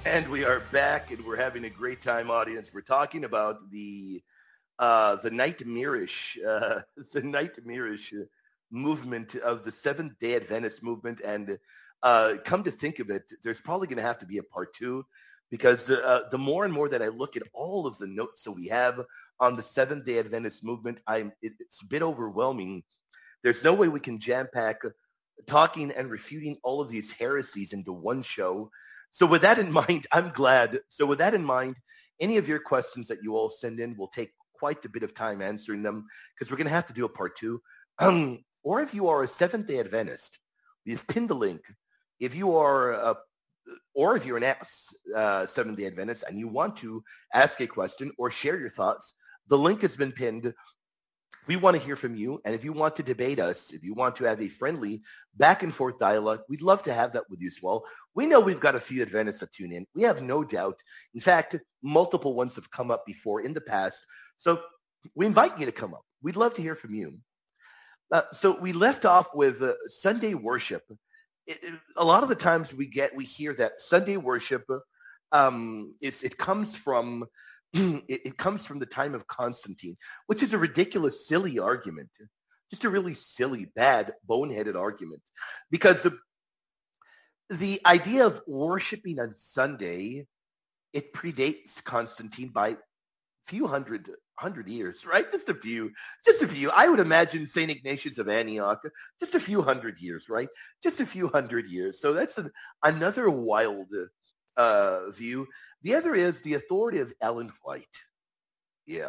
And we are back, and we're having a great time, audience. We're talking about the nightmarish the nightmarish movement of the Seventh Day Adventist movement. And come to think of it, there's probably going to have to be a part two because the more and more that I look at all of the notes that we have on the Seventh Day Adventist movement, it's a bit overwhelming. There's no way we can jam pack talking and refuting all of these heresies into one show. So with that in mind, I'm glad. So with that in mind, any of your questions that you all send in will take quite a bit of time answering them because we're going to have to do a part two. Or if you are a Seventh-day Adventist, we've pinned the link. If you are or if you're an Seventh-day Adventist and you want to ask a question or share your thoughts, the link has been pinned. We want to hear from you. And if you want to debate us, if you want to have a friendly back and forth dialogue, we'd love to have that with you as well. We know we've got a few Adventists that tune in. We have no doubt. In fact, multiple ones have come up before in the past. So we invite you to come up. We'd love to hear from you. So we left off with Sunday worship. A lot of the times we hear that Sunday worship it comes from it comes from the time of Constantine, which is a ridiculous, silly argument. Just a really silly, bad, boneheaded argument. Because the idea of worshiping on Sunday, it predates Constantine by a few hundred years, right? Just a few. I would imagine St. Ignatius of Antioch, just a few hundred years, right? Just a few hundred years. So that's another wild view. The other is the authority of Ellen White. Yeah.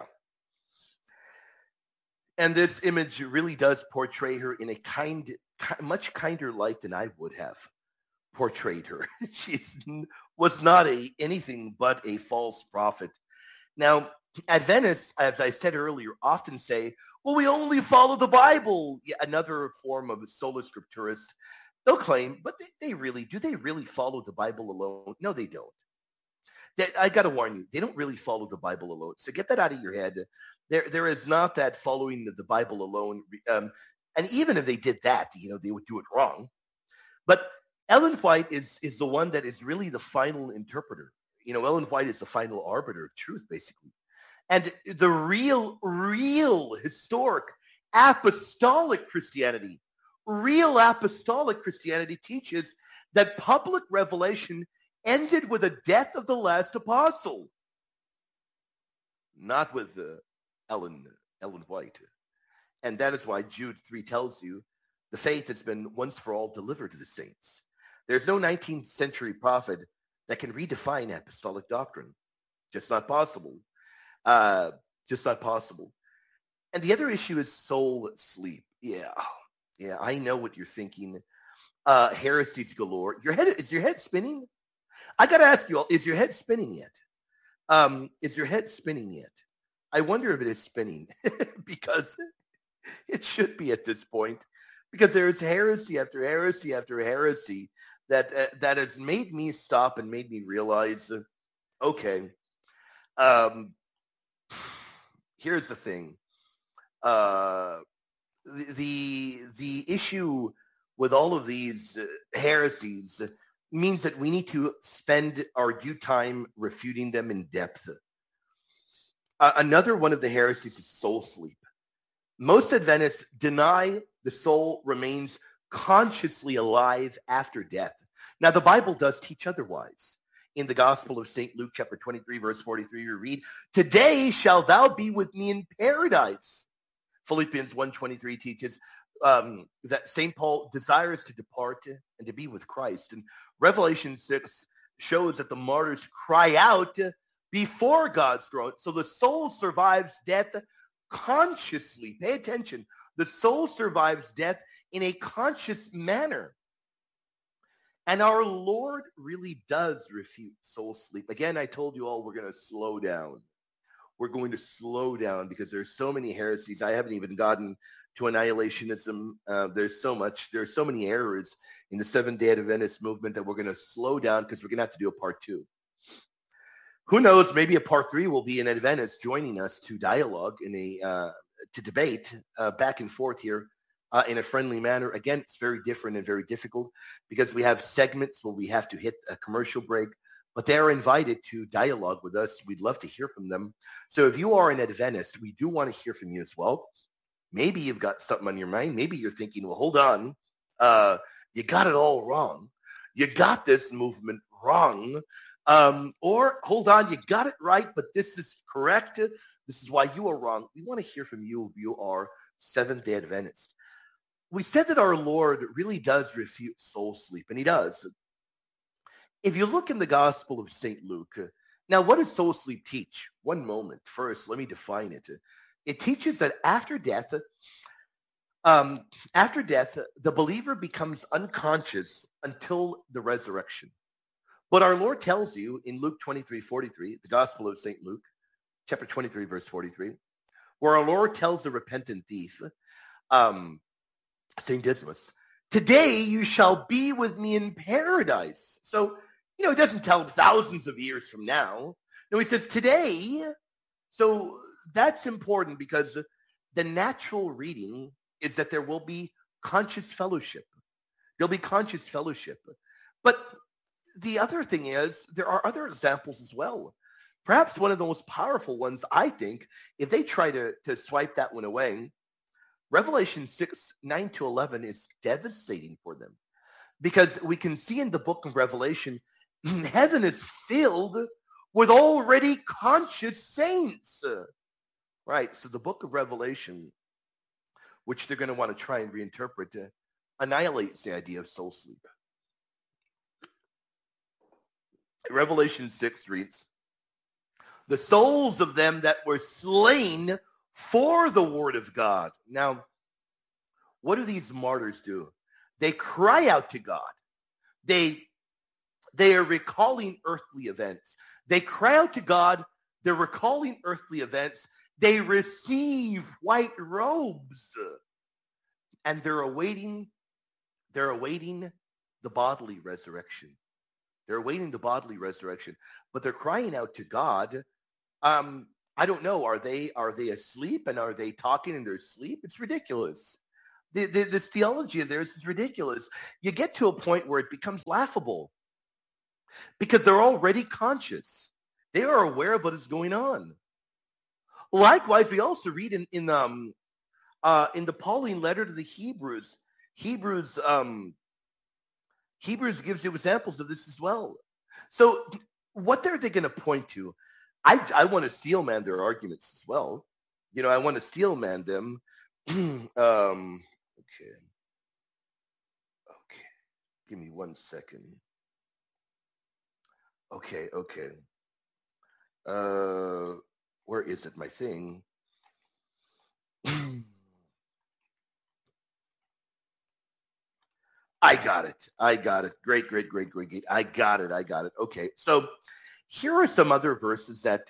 And this image really does portray her in a much kinder light than I would have portrayed her. She was not anything but a false prophet. Now, Adventists, as I said earlier, often say, well, we only follow the Bible. Yeah, another form of sola scripturist. They'll claim, but do they really follow the Bible alone? No, they don't. I got to warn you, they don't really follow the Bible alone. So get that out of your head. There is not that following the Bible alone. And even if they did that, they would do it wrong. But Ellen White is the one that is really the final interpreter. Ellen White is the final arbiter of truth, basically. And the real historic apostolic Christianity teaches that public revelation ended with the death of the last apostle, not with Ellen White. And that is why Jude 3 tells you the faith has been once for all delivered to the saints. There's no 19th century prophet that can redefine apostolic doctrine. Just not possible. Just not possible. And the other issue is soul sleep. Yeah, I know what you're thinking. Heresies galore. Is your head spinning? I got to ask you all, is your head spinning yet? Is your head spinning yet? I wonder if it is spinning because it should be at this point, because there's heresy after heresy after heresy that has made me stop and made me realize, okay, here's the thing. The issue with all of these heresies means that we need to spend our due time refuting them in depth. Another one of the heresies is soul sleep. Most Adventists deny the soul remains consciously alive after death. Now, the Bible does teach otherwise. In the Gospel of St. Luke, chapter 23, verse 43, we read, "Today shalt thou be with me in paradise." Philippians 1:23 teaches that St. Paul desires to depart and to be with Christ. And Revelation 6 shows that the martyrs cry out before God's throne. So the soul survives death consciously. Pay attention. The soul survives death in a conscious manner. And our Lord really does refute soul sleep. Again, I told you all we're going to slow down. We're going to slow down because there's so many heresies. I haven't even gotten to annihilationism. There's so many errors in the Seventh-day Adventist movement that we're going to slow down because we're going to have to do a part two. Who knows? Maybe a part three will be an Adventist joining us to dialogue to debate back and forth here in a friendly manner. Again, it's very different and very difficult because we have segments where we have to hit a commercial break. but they're invited to dialogue with us. We'd love to hear from them. So if you are an Adventist, we do want to hear from you as well. Maybe you've got something on your mind. Maybe you're thinking, well, hold on. You got it all wrong. You got this movement wrong. Or hold on, you got it right, but this is correct. This is why you are wrong. We want to hear from you if you are Seventh-day Adventist. We said that our Lord really does refute soul sleep, and he does. If you look in the Gospel of St. Luke, now what does soul sleep teach? One moment. First, let me define it. It teaches that after death, the believer becomes unconscious until the resurrection. But our Lord tells you in Luke 23:43, the Gospel of St. Luke, chapter 23, verse 43, where our Lord tells the repentant thief, St. Dismas, today you shall be with me in paradise. So, he doesn't tell him thousands of years from now. No, he says today. So that's important because the natural reading is that there will be conscious fellowship. There'll be conscious fellowship. But the other thing is there are other examples as well. Perhaps one of the most powerful ones, I think, if they try to swipe that one away, Revelation 6:9-11 is devastating for them. Because we can see in the book of Revelation, heaven is filled with already conscious saints. Right, so the book of Revelation, which they're going to want to try and reinterpret, annihilates the idea of soul sleep. Revelation 6 reads, the souls of them that were slain for the word of God. Now, what do these martyrs do? They cry out to God. They are recalling earthly events. They cry out to God. They're recalling earthly events. They receive white robes. And they're awaiting the bodily resurrection. They're awaiting the bodily resurrection. But they're crying out to God. I don't know. Are they asleep and are they talking in their sleep? It's ridiculous. This theology of theirs is ridiculous. You get to a point where it becomes laughable because they're already conscious. They are aware of what is going on. Likewise, we also read in the Pauline letter to the Hebrews. Hebrews gives you examples of this as well. So what are they going to point to? I want to steel man their arguments as well. I want to steel man them. Okay. Give me 1 second. Okay. Where is it, my thing? I got it. Great. I got it. Okay. So here are some other verses that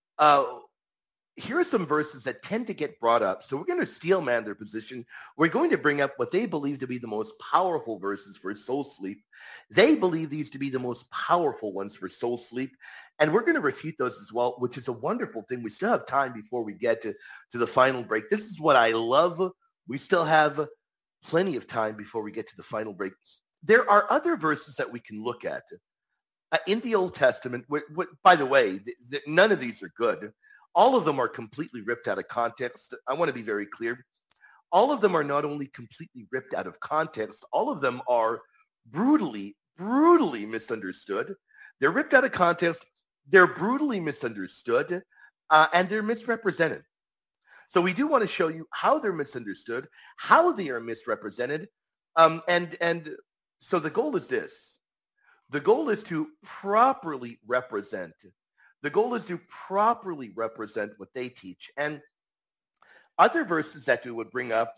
tend to get brought up. So we're going to steel man their position. We're going to bring up what they believe to be the most powerful verses for soul sleep. They believe these to be the most powerful ones for soul sleep. And we're going to refute those as well, which is a wonderful thing. We still have time before we get to the final break. This is what I love. We still have plenty of time before we get to the final break. There are other verses that we can look at. In the Old Testament, by the way, none of these are good. All of them are completely ripped out of context. I want to be very clear. All of them are not only completely ripped out of context, all of them are brutally misunderstood. They're ripped out of context. They're brutally misunderstood, and they're misrepresented. So we do want to show you how they're misunderstood, how they are misrepresented, and so the goal is this. The goal is to properly represent. The goal is to properly represent what they teach. And other verses that they would bring up,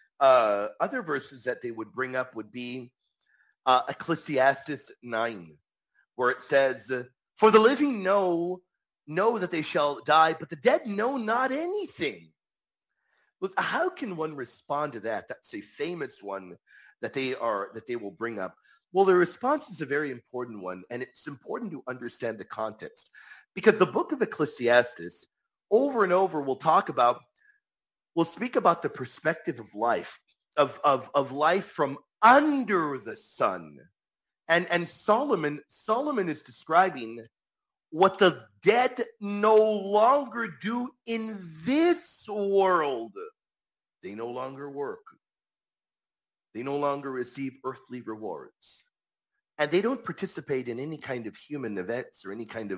would be Ecclesiastes 9, where it says, "For the living know that they shall die, but the dead know not anything." Well, how can one respond to that? That's a famous one that they will bring up. Well, the response is a very important one, and it's important to understand the context. Because the book of Ecclesiastes, over and over, will speak about the perspective of life, of life from under the sun. And Solomon is describing what the dead no longer do in this world. They no longer work. They no longer receive earthly rewards. And they don't participate in any kind of human events or any kind of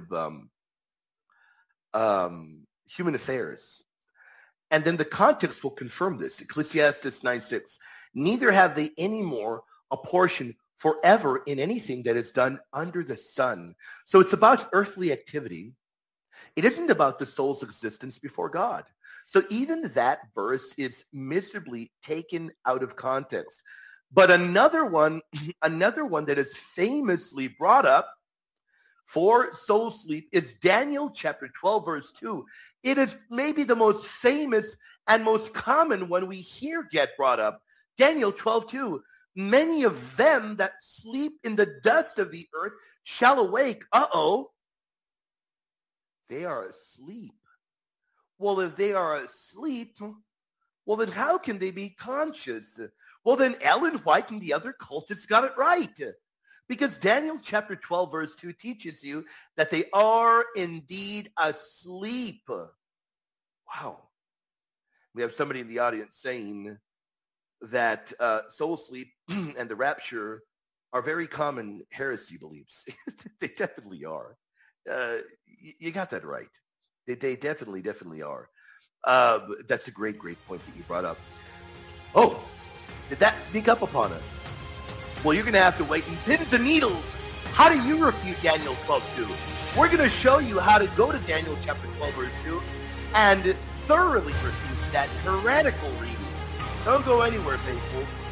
human affairs. And then the context will confirm this. Ecclesiastes 9:6. Neither have they any more a portion forever in anything that is done under the sun. So it's about earthly activity. It isn't about the soul's existence before God. So even that verse is miserably taken out of context. But another one that is famously brought up for soul sleep is Daniel chapter 12, verse 2. It is maybe the most famous and most common one we hear get brought up. Daniel 12:2. Many of them that sleep in the dust of the earth shall awake. They are asleep. Well, if they are asleep, well, then how can they be conscious? Well, then Ellen White and the other cultists got it right. Because Daniel chapter 12, verse 2 teaches you that they are indeed asleep. Wow. We have somebody in the audience saying that soul sleep and the rapture are very common heresy beliefs. They definitely are. You got that right. They definitely are. That's a great point that you brought up. Oh, did that sneak up upon us? Well, you're going to have to wait in pins and needles. How do you refute Daniel 12:2? We're going to show you how to go to Daniel chapter 12, verse 2 and thoroughly refute that heretical reading. Don't go anywhere, faithful.